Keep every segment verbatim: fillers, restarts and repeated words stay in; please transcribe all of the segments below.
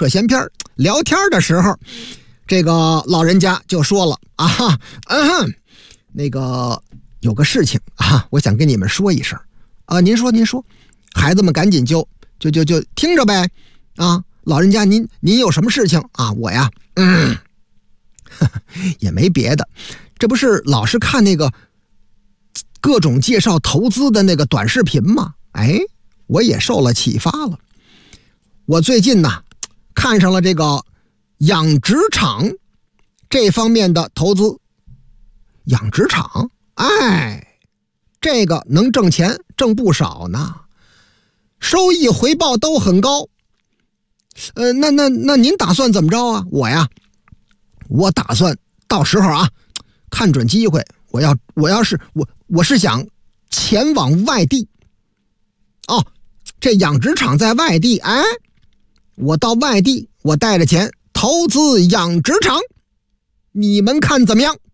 扯闲篇聊天的时候，这个老人家就说了啊，嗯，那个有个事情啊，我想跟你们说一声啊。您说您说，孩子们赶紧就就就就听着呗啊。老人家您您有什么事情啊？我呀，嗯，呵呵也没别的，这不是老是看那个各种介绍投资的那个短视频吗？哎，我也受了启发了。我最近呢看上了这个养殖场这方面的投资。养殖场，哎，这个能挣钱，挣不少呢，收益回报都很高。呃，那那那您打算怎么着啊？我呀，我打算到时候啊，看准机会，我要我要是我我是想前往外地。哦，这养殖场在外地，哎，我到外地，我带着钱投资养殖场，你们看怎么样？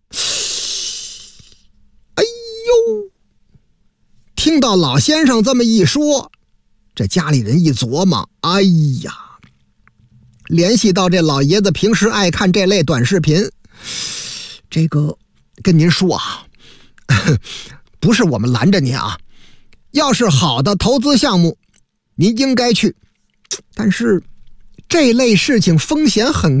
哎呦，听到老先生这么一说，这家里人一琢磨，哎呀，联系到这老爷子平时爱看这类短视频，这个跟您说啊，不是我们拦着您啊，要是好的投资项目您应该去，但是这类事情风险很